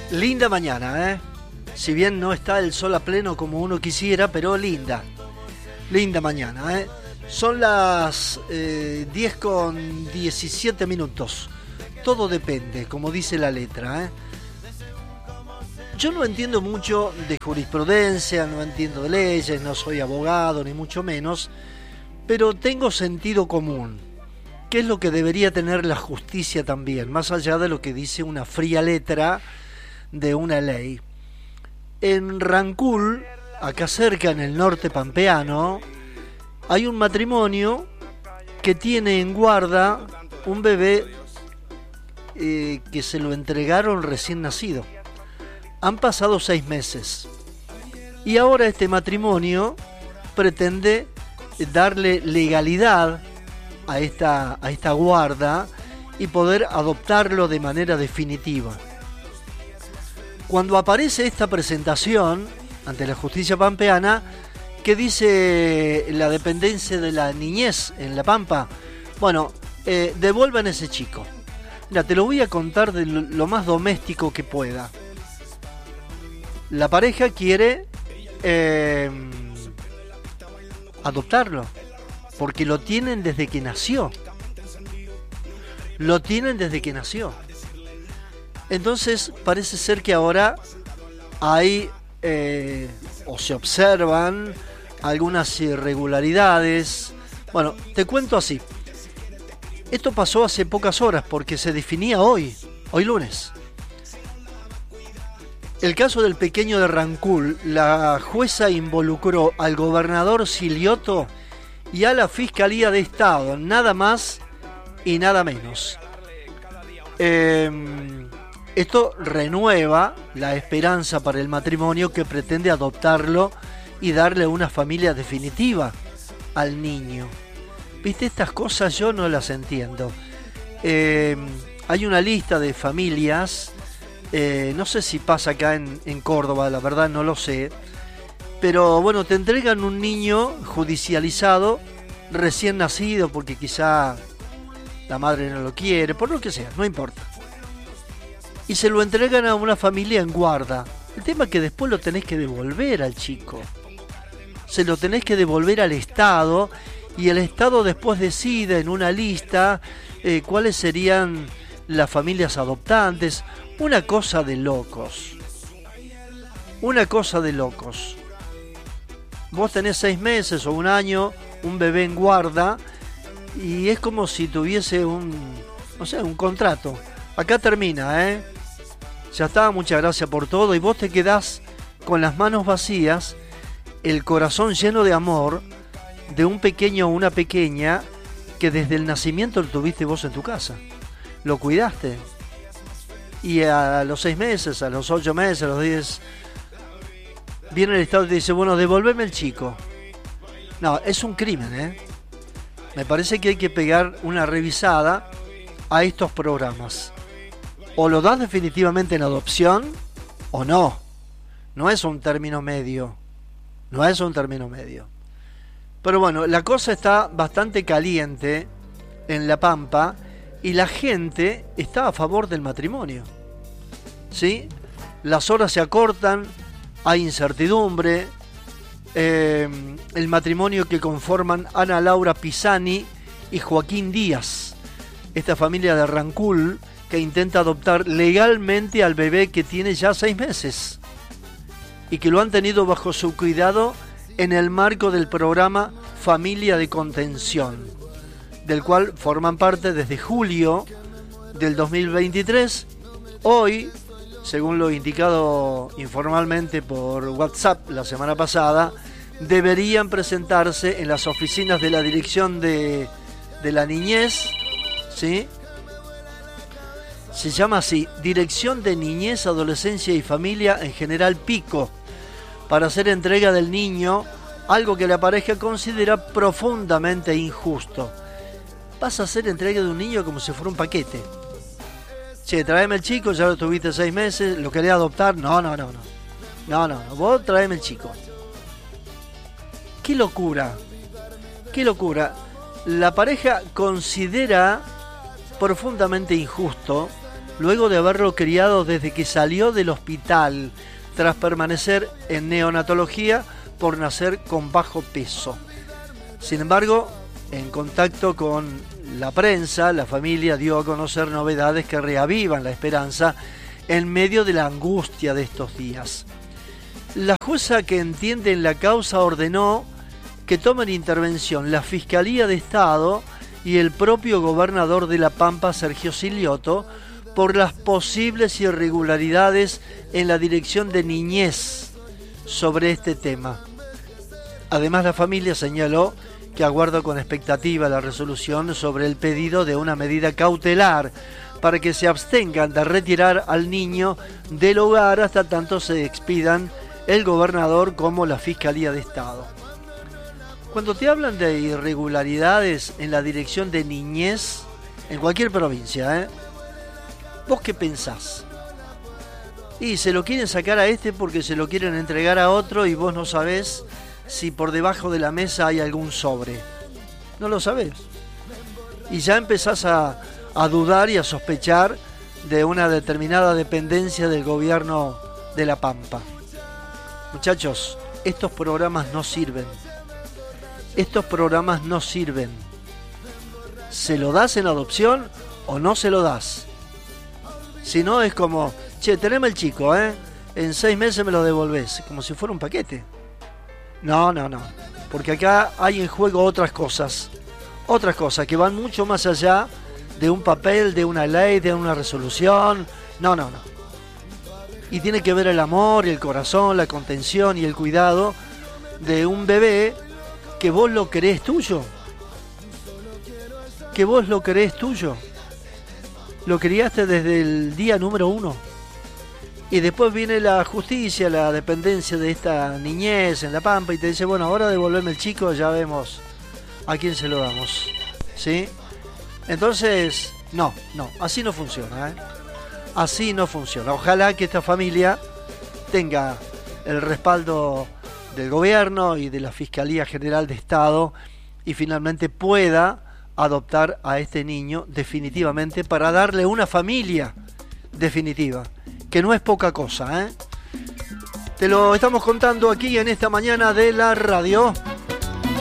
Linda mañana, ¿eh? Si bien no está el sol a pleno como uno quisiera, pero linda. Linda mañana, ¿eh? Son las 10:17. Todo depende, como dice la letra, ¿eh? Yo no entiendo mucho de jurisprudencia, no entiendo de leyes, no soy abogado, ni mucho menos, pero tengo sentido común, que es lo que debería tener la justicia también, más allá de lo que dice una fría letra de una ley. En Rancul, acá cerca en el norte pampeano, hay un matrimonio que tiene en guarda un bebé que se lo entregaron recién nacido. Han pasado 6 meses y ahora este matrimonio pretende darle legalidad a esta guarda y poder adoptarlo de manera definitiva. Cuando aparece esta presentación ante la justicia pampeana, ¿qué dice la dependencia de la niñez en La Pampa? Bueno, devuelvan a ese chico. Mira, te lo voy a contar de lo más doméstico que pueda. La pareja quiere adoptarlo, porque lo tienen desde que nació. Lo tienen desde que nació. Entonces parece ser que ahora hay o se observan algunas irregularidades. Bueno, te cuento así. Esto pasó hace pocas horas porque se definía hoy lunes. El caso del pequeño de Rancul, la jueza involucró al gobernador Silioto y a la Fiscalía de Estado, nada más y nada menos. Esto renueva la esperanza para el matrimonio que pretende adoptarlo y darle una familia definitiva al niño. ¿Viste? Estas cosas yo no las entiendo. Hay una lista de familias, no sé si pasa acá en Córdoba, la verdad no lo sé, pero bueno, te entregan un niño judicializado, recién nacido, porque quizá la madre no lo quiere, por lo que sea, no importa. Y se lo entregan a una familia en guarda. El tema es que después lo tenés que devolver al chico. Se lo tenés que devolver al Estado y el Estado después decide en una lista cuáles serían las familias adoptantes. Una cosa de locos. Una cosa de locos. Vos tenés 6 meses o un año, un bebé en guarda y es como si tuviese un contrato. Acá termina, ¿eh? Ya está, muchas gracias por todo. Y vos te quedás con las manos vacías, el corazón lleno de amor de un pequeño o una pequeña que desde el nacimiento lo tuviste vos en tu casa. Lo cuidaste. Y a los 6 meses, a los 8 meses, a los 10, viene el Estado y te dice, bueno, devolveme el chico. No, es un crimen, ¿eh? Me parece que hay que pegar una revisada a estos programas. O lo das definitivamente en adopción o no. No es un término medio. No es un término medio. Pero bueno, la cosa está bastante caliente en La Pampa y la gente está a favor del matrimonio. ¿Sí? Las horas se acortan, hay incertidumbre. El matrimonio que conforman Ana Laura Pisani y Joaquín Díaz, esta familia de Rancul, que intenta adoptar legalmente al bebé que tiene ya 6 meses y que lo han tenido bajo su cuidado en el marco del programa Familia de Contención, del cual forman parte desde julio del 2023. Hoy, según lo indicado informalmente por WhatsApp la semana pasada, deberían presentarse en las oficinas de la Dirección de la Niñez, ¿sí? Se llama así, Dirección de Niñez, Adolescencia y Familia en General Pico, para hacer entrega del niño, algo que la pareja considera profundamente injusto. Vas a hacer entrega de un niño como si fuera un paquete. Che, tráeme el chico, ya lo tuviste 6 meses, ¿lo querés adoptar? No, vos tráeme el chico. ¡Qué locura! ¡Qué locura! La pareja considera profundamente injusto luego de haberlo criado desde que salió del hospital, tras permanecer en neonatología por nacer con bajo peso. Sin embargo, en contacto con la prensa, la familia dio a conocer novedades que reavivan la esperanza en medio de la angustia de estos días. La jueza que entiende en la causa ordenó que tomen intervención la Fiscalía de Estado y el propio gobernador de La Pampa, Sergio Silioto, por las posibles irregularidades en la Dirección de Niñez sobre este tema. Además, la familia señaló que aguarda con expectativa la resolución sobre el pedido de una medida cautelar para que se abstengan de retirar al niño del hogar hasta tanto se expidan el gobernador como la Fiscalía de Estado. Cuando te hablan de irregularidades en la Dirección de Niñez, en cualquier provincia, ¿vos qué pensás? Y se lo quieren sacar a este porque se lo quieren entregar a otro y vos no sabés si por debajo de la mesa hay algún sobre. No lo sabés. Y ya empezás a dudar y a sospechar de una determinada dependencia del gobierno de La Pampa. Muchachos, estos programas no sirven. Estos programas no sirven. ¿Se lo das en adopción o no se lo das? Si no, es como, che, teneme el chico, en 6 meses me lo devolvés, como si fuera un paquete. No, porque acá hay en juego otras cosas que van mucho más allá de un papel, de una ley, de una resolución. No. Y tiene que ver el amor, el corazón, la contención y el cuidado de un bebé que vos lo querés tuyo. Que vos lo querés tuyo. Lo criaste desde el día número 1. Y después viene la justicia, la dependencia de esta niñez en La Pampa y te dice, bueno, ahora devolverme el chico, ya vemos a quién se lo damos. ¿Sí? Entonces, no, así no funciona, Así no funciona. Ojalá que esta familia tenga el respaldo del gobierno y de la Fiscalía General de Estado y finalmente pueda adoptar a este niño definitivamente para darle una familia definitiva, que no es poca cosa, Te lo estamos contando aquí en esta mañana de la radio.